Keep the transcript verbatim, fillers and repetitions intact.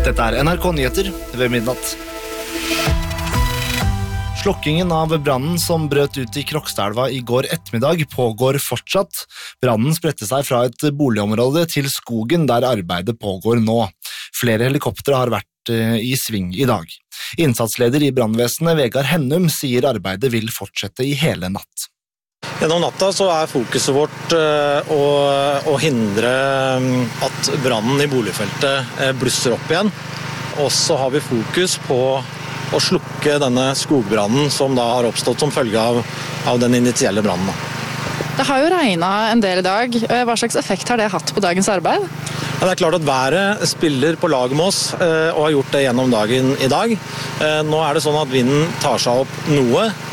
Dette er N R K Nyheter ved midnatt. Slokkingen av brannen som brøt ut i Krokstadelva i går ettermiddag pågår fortsatt. Brannen spredte seg fra et boligområde til skogen der arbeidet pågår nå. Flere helikoptre har vært i sving i dag. Innsatsleder i brannvesenet Vegard Hennum sier arbeidet vil fortsette i hele natt. Gjennom natta så er fokuset vårt å, å hindre at brannen i boligfeltet blusser opp igjen. Og så har vi fokus på å slukke denne skogbrannen som da har oppstått som følge av, av den initielle brannen. Det har jo regnet en del i dag. Hva slags effekt har det hatt på dagens arbeid? Ja, det er klart at været spiller på lag med oss og har gjort det gjennom dagen i dag. Nå er det sånn at vinden tar seg opp noe,